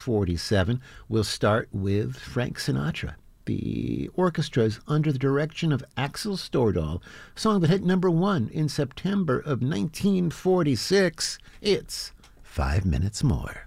1947. We'll start with Frank Sinatra. The orchestra's Under the Direction of Axel Stordahl, song that hit #1 in September of 1946. It's 5 minutes more.